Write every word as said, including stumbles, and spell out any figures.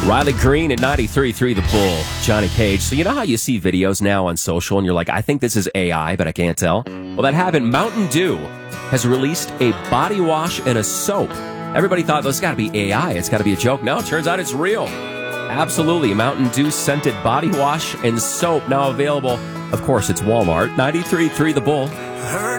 Riley Green at ninety-three point three The Bull. Johnny Cage. So you know how you see videos now on social and you're like, I think this is A I, but I can't tell? Well, that happened. Mountain Dew has released a body wash and a soap. Everybody thought, well, it's got to be A I. It's got to be a joke. No, it turns out it's real. Absolutely. Mountain Dew scented body wash and soap now available. Of course, it's Walmart. ninety-three point three The Bull.